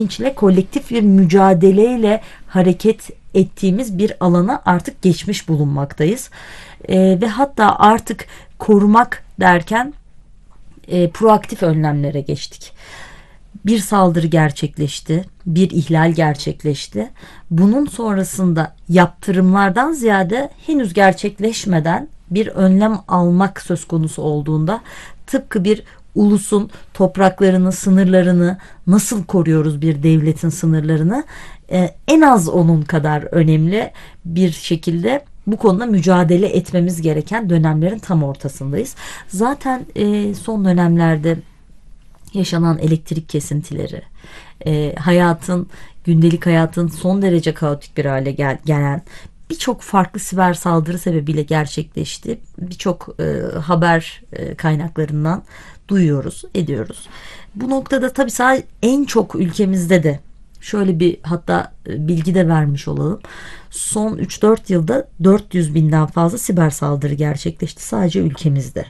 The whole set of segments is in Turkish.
bilinçle, kolektif bir mücadeleyle hareket ettiğimiz bir alana artık geçmiş bulunmaktayız. Ve hatta artık korumak derken proaktif önlemlere geçtik. Bir saldırı gerçekleşti, bir ihlal gerçekleşti. Bunun sonrasında yaptırımlardan ziyade henüz gerçekleşmeden bir önlem almak söz konusu olduğunda, tıpkı bir ulusun topraklarını, sınırlarını nasıl koruyoruz, bir devletin sınırlarını, en az onun kadar önemli bir şekilde bu konuda mücadele etmemiz gereken dönemlerin tam ortasındayız. Zaten son dönemlerde yaşanan elektrik kesintileri, gündelik hayatın son derece kaotik bir hale gelen birçok farklı siber saldırı sebebiyle gerçekleşti. Birçok haber kaynaklarından duyuyoruz, ediyoruz. Bu noktada tabii sadece en çok ülkemizde de şöyle bir, hatta bilgi de vermiş olalım. Son 3-4 yılda 400 binden fazla siber saldırı gerçekleşti sadece ülkemizde.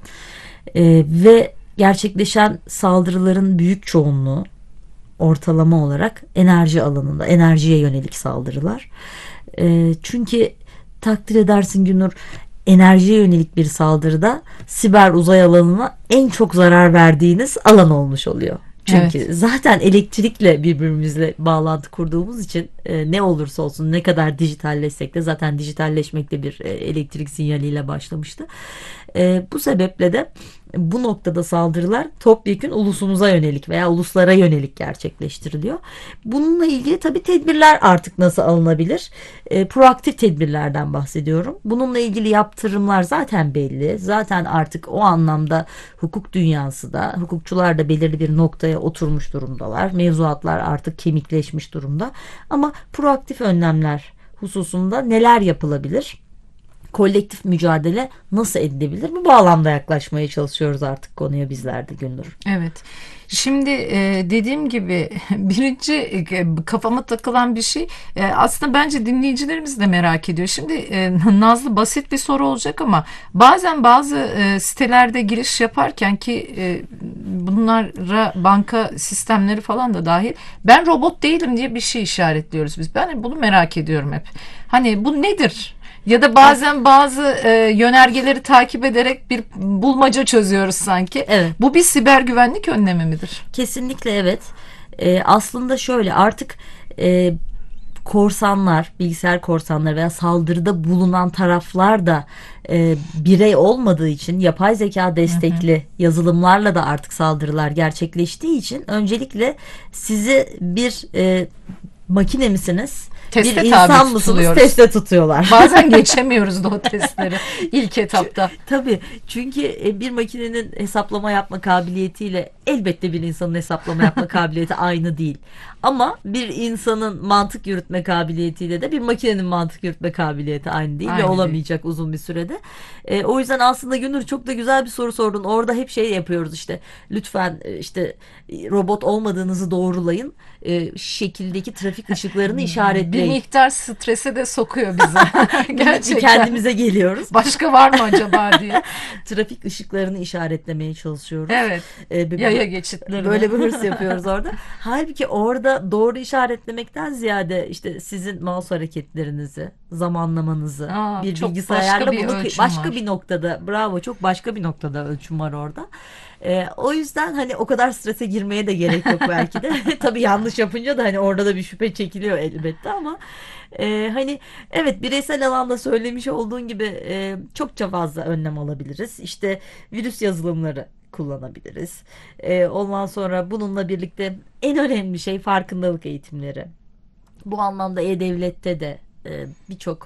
Ve gerçekleşen saldırıların büyük çoğunluğu ortalama olarak enerji alanında, enerjiye yönelik saldırılar. Çünkü takdir edersin Günür, enerjiye yönelik bir saldırıda siber uzay alanına en çok zarar verdiğiniz alan olmuş oluyor. Çünkü evet, zaten elektrikle birbirimizle bağlantı kurduğumuz için ne olursa olsun, ne kadar dijitalleşsek de, zaten dijitalleşmek de bir elektrik sinyaliyle başlamıştı. Bu sebeple de bu noktada saldırılar topyekün ulusumuza yönelik veya uluslara yönelik gerçekleştiriliyor. Bununla ilgili tabii tedbirler artık nasıl alınabilir? Proaktif tedbirlerden bahsediyorum. Bununla ilgili yaptırımlar zaten belli. Zaten artık o anlamda hukuk dünyası da, hukukçular da belirli bir noktaya oturmuş durumdalar. Mevzuatlar artık kemikleşmiş durumda. Ama proaktif önlemler hususunda neler yapılabilir? Kolektif mücadele nasıl edilebilir? Bu bağlamda yaklaşmaya çalışıyoruz artık konuya bizler de Gündür. Evet. Şimdi dediğim gibi birinci kafama takılan bir şey, aslında bence dinleyicilerimiz de merak ediyor. Şimdi Nazlı, basit bir soru olacak ama bazen bazı sitelerde giriş yaparken ki bunlara banka sistemleri falan da dahil, ben robot değilim diye bir şey işaretliyoruz biz. Ben bunu merak ediyorum hep. Hani bu nedir? Ya da bazen bazı yönergeleri takip ederek bir bulmaca çözüyoruz sanki. Evet. Bu bir siber güvenlik önlemi midir? Kesinlikle evet. Aslında şöyle, artık korsanlar, bilgisayar korsanları veya saldırıda bulunan taraflar da birey olmadığı için, yapay zeka destekli yazılımlarla da artık saldırılar gerçekleştiği için, öncelikle sizi bir makine misiniz, Teste bir insan tabi mısınız, tutuluyoruz. teste tutuyorlar. Bazen geçemiyoruz da o testleri ilk etapta. Tabii, çünkü bir makinenin hesaplama yapma kabiliyetiyle elbette bir insanın hesaplama yapma kabiliyeti aynı değil. Ama bir insanın mantık yürütme kabiliyetiyle de bir makinenin mantık yürütme kabiliyeti aynı değil ve olamayacak uzun bir sürede. O yüzden aslında Günür, çok da güzel bir soru sordun. Orada hep şey yapıyoruz işte, lütfen işte robot olmadığınızı doğrulayın. Şekildeki trafik ışıklarını işaretleyin. Bir miktar strese de sokuyor bizi. Gerçekten. Kendimize geliyoruz. Başka var mı acaba diye. Trafik ışıklarını işaretlemeye çalışıyoruz. Evet. Yaya geçitlerini. Böyle bir hırs yapıyoruz orada. Halbuki orada doğru işaretlemekten ziyade işte sizin mouse hareketlerinizi, zamanlamanızı, bir bilgisayarla bunu başka bir noktada, bravo, çok başka bir noktada ölçüm var orada. O yüzden hani o kadar strese girmeye de gerek yok belki de. Tabii yanlış yapınca da hani orada da bir şüphe çekiliyor elbette ama hani evet, bireysel alanda söylemiş olduğun gibi çokça fazla önlem alabiliriz. İşte virüs yazılımları kullanabiliriz. Ondan sonra bununla birlikte en önemli şey farkındalık eğitimleri. Bu anlamda E-Devlet'te de birçok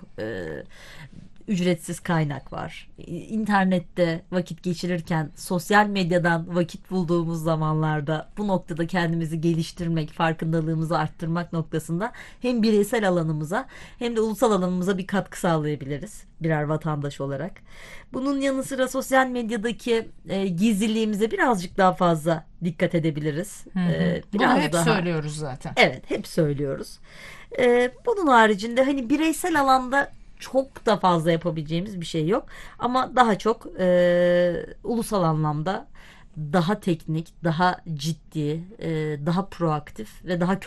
ücretsiz kaynak var. İnternette vakit geçirirken, sosyal medyadan vakit bulduğumuz zamanlarda bu noktada kendimizi geliştirmek, farkındalığımızı arttırmak noktasında hem bireysel alanımıza hem de ulusal alanımıza bir katkı sağlayabiliriz birer vatandaş olarak. Bunun yanı sıra sosyal medyadaki gizliliğimize birazcık daha fazla dikkat edebiliriz. Bunu hep söylüyoruz zaten. Evet, hep söylüyoruz. Bunun haricinde hani bireysel alanda çok da fazla yapabileceğimiz bir şey yok. Ama daha çok ulusal anlamda daha teknik, daha ciddi, daha proaktif ve daha